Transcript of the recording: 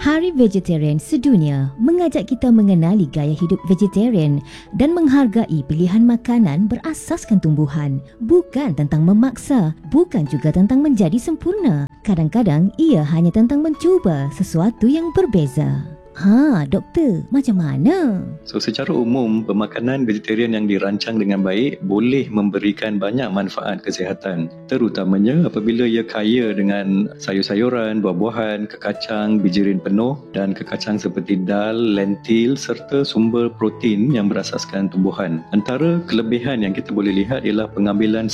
Hari Vegetarian Sedunia mengajak kita mengenali gaya hidup vegetarian dan menghargai pilihan makanan berasaskan tumbuhan. Bukan tentang memaksa, bukan juga tentang menjadi sempurna. Kadang-kadang ia hanya tentang mencuba sesuatu yang berbeza. Doktor, macam mana? So, secara umum, pemakanan vegetarian yang dirancang dengan baik boleh memberikan banyak manfaat kesihatan. Terutamanya apabila ia kaya dengan sayur-sayuran, buah-buahan, kekacang, bijirin penuh dan kekacang seperti dal, lentil serta sumber protein yang berasaskan tumbuhan. Antara kelebihan yang kita boleh lihat ialah pengambilan